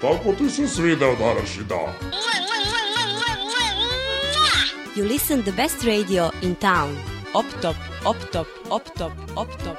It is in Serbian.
kako ti se svidao današnji dan? You listen the best radio in town. Op top, op top, op top, op top.